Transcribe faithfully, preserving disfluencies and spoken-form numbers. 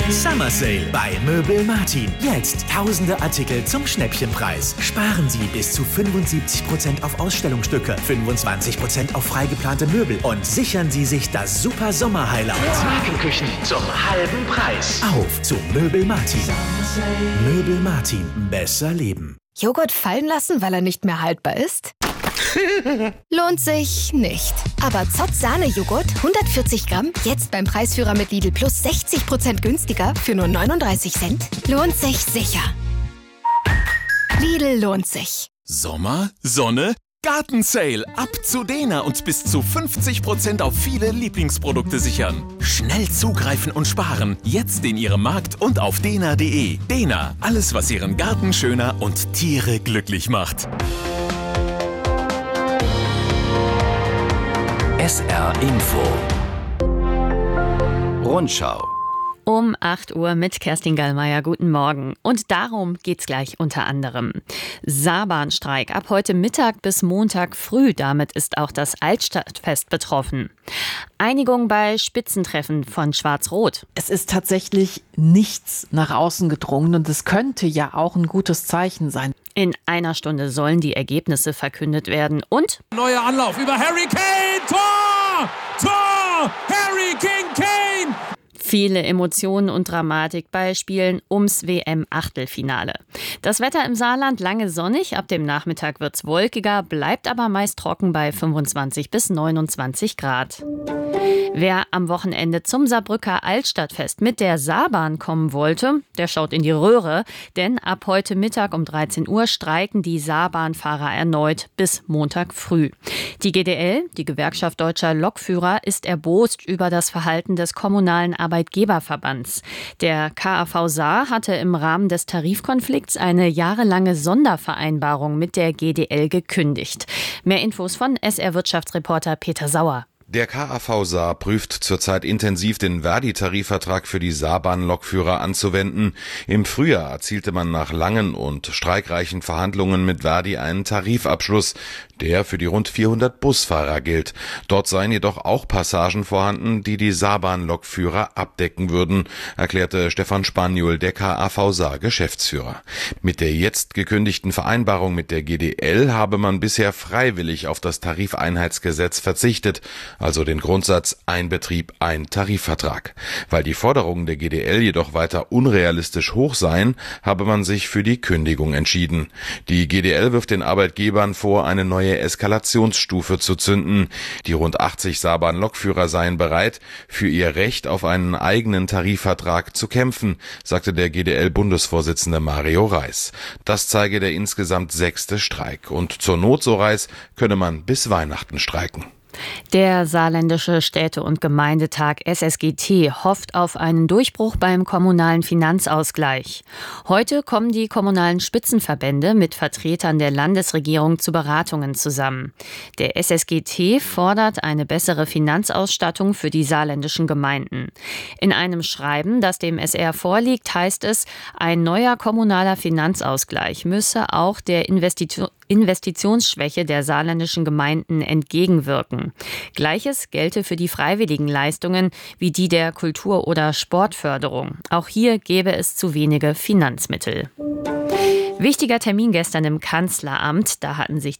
Summer Sale bei Möbel Martin. Jetzt tausende Artikel zum Schnäppchenpreis. Sparen Sie bis zu fünfundsiebzig Prozent auf Ausstellungsstücke, fünfundzwanzig Prozent auf freigeplante Möbel und sichern Sie sich das super Sommer-Highlight. Markenküchen zum halben Preis. Auf zu Möbel Martin. Möbel Martin. Besser leben. Joghurt fallen lassen, weil er nicht mehr haltbar ist? Lohnt sich nicht. Aber Zott Sahne-Joghurt, hundertvierzig Gramm, jetzt beim Preisführer mit Lidl Plus sechzig Prozent günstiger für nur neununddreißig Cent. Lohnt sich sicher. Lidl lohnt sich. Sommer, Sonne, Gartensale. Ab zu Dena und bis zu fünfzig Prozent auf viele Lieblingsprodukte sichern. Schnell zugreifen und sparen. Jetzt in Ihrem Markt und auf dena punkt de. Dena, alles was Ihren Garten schöner und Tiere glücklich macht. S R Info Rundschau Um acht Uhr mit Kerstin Gallmeier. Guten Morgen. Und darum geht's gleich unter anderem. Saarbahnstreik ab heute Mittag bis Montag früh. Damit ist auch das Altstadtfest betroffen. Einigung bei Spitzentreffen von Schwarz-Rot. Es ist tatsächlich nichts nach außen gedrungen und es könnte ja auch ein gutes Zeichen sein. In einer Stunde sollen die Ergebnisse verkündet werden und neuer Anlauf über Harry Kane. Tor! Tor! Harry King Kane! viele Emotionen und Dramatik bei Spielen ums W M-Achtelfinale. Das Wetter im Saarland lange sonnig, ab dem Nachmittag wird's wolkiger, bleibt aber meist trocken bei fünfundzwanzig bis neunundzwanzig Grad. Wer am Wochenende zum Saarbrücker Altstadtfest mit der Saarbahn kommen wollte, der schaut in die Röhre, denn ab heute Mittag um dreizehn Uhr streiken die Saarbahnfahrer erneut bis Montag früh. Die G D L, die Gewerkschaft Deutscher Lokführer, ist erbost über das Verhalten des kommunalen Arbeitgeberverbands. Der K A V Saar hatte im Rahmen des Tarifkonflikts eine jahrelange Sondervereinbarung mit der G D L gekündigt. Mehr Infos von S R-Wirtschaftsreporter Peter Sauer. Der K A V Saar prüft zurzeit intensiv, den Verdi-Tarifvertrag für die Saarbahn-Lokführer anzuwenden. Im Frühjahr erzielte man nach langen und streikreichen Verhandlungen mit Verdi einen Tarifabschluss, der für die rund vierhundert Busfahrer gilt. Dort seien jedoch auch Passagen vorhanden, die die Saarbahn-Lokführer abdecken würden, erklärte Stefan Spaniol, der K A V Saar Geschäftsführer. Mit der jetzt gekündigten Vereinbarung mit der G D L habe man bisher freiwillig auf das Tarifeinheitsgesetz verzichtet, also den Grundsatz ein Betrieb, ein Tarifvertrag. Weil die Forderungen der G D L jedoch weiter unrealistisch hoch seien, habe man sich für die Kündigung entschieden. Die G D L wirft den Arbeitgebern vor, eine neue Eskalationsstufe zu zünden. Die rund achtzig Saarbahn-Lokführer seien bereit, für ihr Recht auf einen eigenen Tarifvertrag zu kämpfen, sagte der G D L-Bundesvorsitzende Mario Reis. Das zeige der insgesamt sechste Streik. Und zur Not, so Reis, könne man bis Weihnachten streiken. Der Saarländische Städte- und Gemeindetag S S G T hofft auf einen Durchbruch beim kommunalen Finanzausgleich. Heute kommen die kommunalen Spitzenverbände mit Vertretern der Landesregierung zu Beratungen zusammen. Der S S G T fordert eine bessere Finanzausstattung für die saarländischen Gemeinden. In einem Schreiben, das dem S R vorliegt, heißt es, ein neuer kommunaler Finanzausgleich müsse auch der Investition Investitionsschwäche der saarländischen Gemeinden entgegenwirken. Gleiches gelte für die freiwilligen Leistungen wie die der Kultur- oder Sportförderung. Auch hier gäbe es zu wenige Finanzmittel. Wichtiger Termin gestern im Kanzleramt. Da hatten sich